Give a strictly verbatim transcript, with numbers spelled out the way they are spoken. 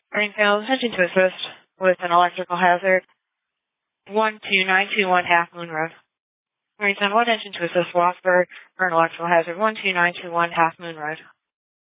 Greenfield, attention to assist with an electrical hazard. one two nine two one Half Moon Road. Marine Center, attention to assist Rossburg for an electrical hazard. one two nine two one Half Moon Road.